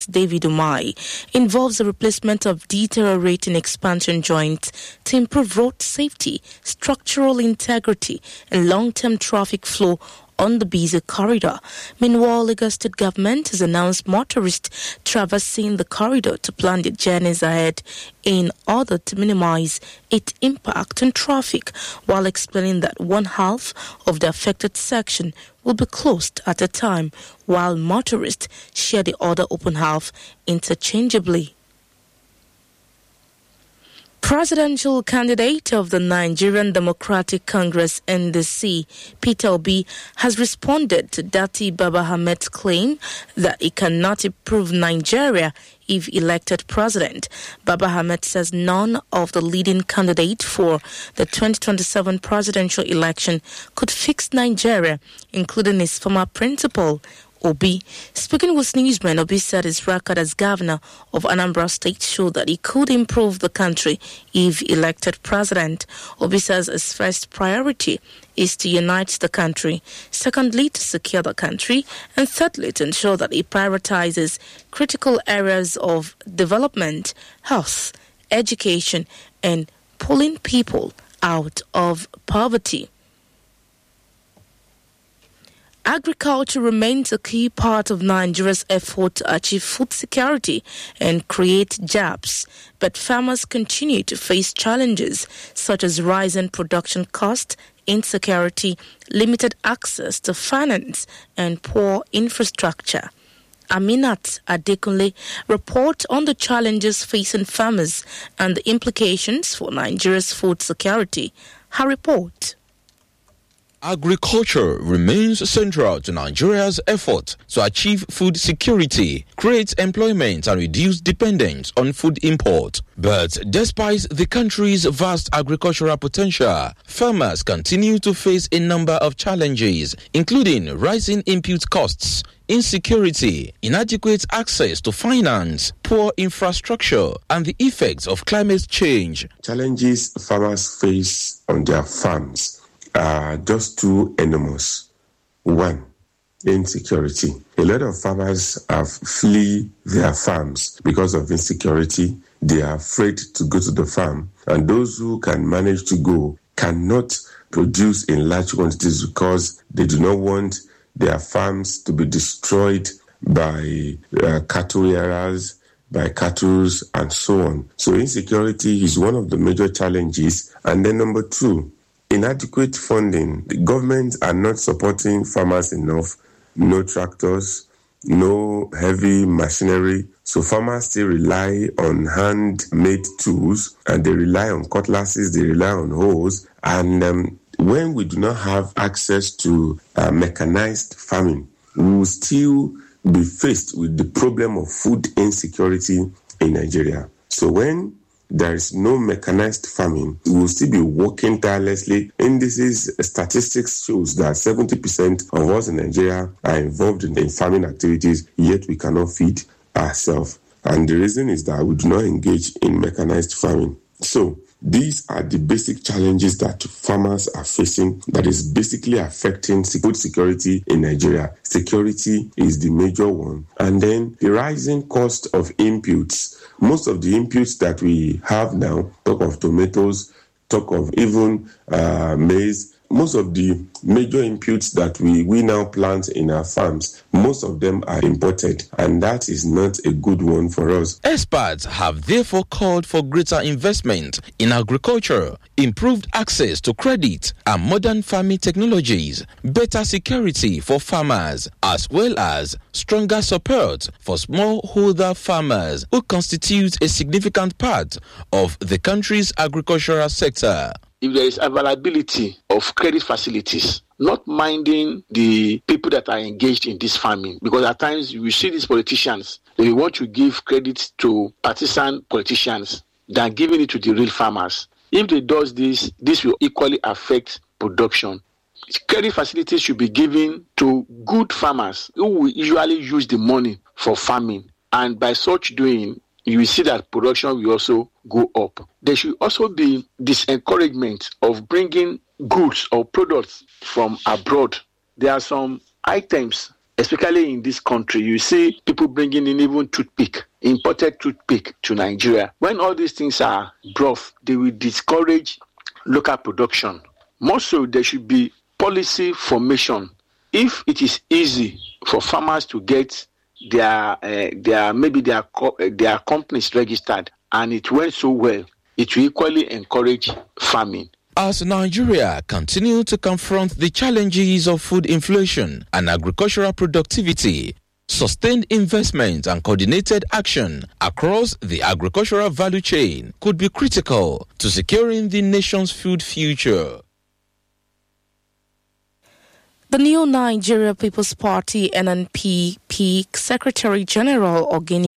David Umahi, involves the replacement of deteriorating expansion joints to improve road safety, structural integrity, and long-term traffic flow on the busy corridor. Meanwhile, Lagos State government has announced motorists traversing the corridor to plan their journeys ahead in order to minimize its impact on traffic, while explaining that one half of the affected section will be closed at a time, while motorists share the other open half interchangeably. Presidential candidate of the Nigerian Democratic Congress (NDC), Peter Obi, has responded to Dati Baba Ahmed's claim that he cannot improve Nigeria if elected president. Baba Ahmed says none of the leading candidates for the 2027 presidential election could fix Nigeria, including his former principal, Obi. Speaking with newsmen, Obi said his record as governor of Anambra State showed that he could improve the country if elected president. Obi says his first priority is to unite the country, secondly to secure the country, and thirdly to ensure that he prioritizes critical areas of development, health, education, and pulling people out of poverty. Agriculture remains a key part of Nigeria's effort to achieve food security and create jobs, but farmers continue to face challenges such as rising production costs, insecurity, limited access to finance, and poor infrastructure. Aminat Adekunle reports on the challenges facing farmers and the implications for Nigeria's food security. Her report. Agriculture remains central to Nigeria's effort to achieve food security, create employment, and reduce dependence on food import. But despite the country's vast agricultural potential, farmers continue to face a number of challenges, including rising input costs, insecurity, inadequate access to finance, poor infrastructure, and the effects of climate change. Challenges farmers face on their farms are just too enormous. One, insecurity. A lot of farmers have fled their farms because of insecurity. They are afraid to go to the farm, and those who can manage to go cannot produce in large quantities because they do not want their farms to be destroyed by cattle rearers, by cattle, and so on. So insecurity is one of the major challenges. And then number two, inadequate funding. The government are not supporting farmers enough. No tractors, no heavy machinery. So farmers still rely on handmade tools, and they rely on cutlasses, they rely on hoes. And when we do not have access to mechanized farming, we will still be faced with the problem of food insecurity in Nigeria. So when there is no mechanized farming, we will still be working tirelessly. Indices, statistics shows that 70% of us in Nigeria are involved in farming activities, yet we cannot feed ourselves. And the reason is that we do not engage in mechanized farming. So these are the basic challenges that farmers are facing that is basically affecting food security in Nigeria. Security is the major one. And then the rising cost of inputs. Most of the inputs that we have now, talk of tomatoes, talk of even maize, most of the major inputs that we now plant in our farms, most of them are imported, and that is not a good one for us. Experts have therefore called for greater investment in agriculture, improved access to credit and modern farming technologies, better security for farmers, as well as stronger support for smallholder farmers who constitute a significant part of the country's agricultural sector. If there is availability of credit facilities, not minding the people that are engaged in this farming, because at times you see these politicians, they want to give credit to partisan politicians than giving it to the real farmers. If they do this, this will equally affect production. Credit facilities should be given to good farmers who will usually use the money for farming, and by such doing, you will see that production will also go up. There should also be this encouragement of bringing goods or products from abroad. There are some items especially in this country. You see people bringing in even toothpick, imported toothpick to Nigeria. When all these things are brought, they will discourage local production. More so, there should be policy formation. If it is easy for farmers to get their companies registered and it went so well, it will equally encourage farming. As Nigeria continues to confront the challenges of food inflation and agricultural productivity, sustained investment and coordinated action across the agricultural value chain could be critical to securing the nation's food future. The new Nigeria People's Party NNPP Secretary General Ogini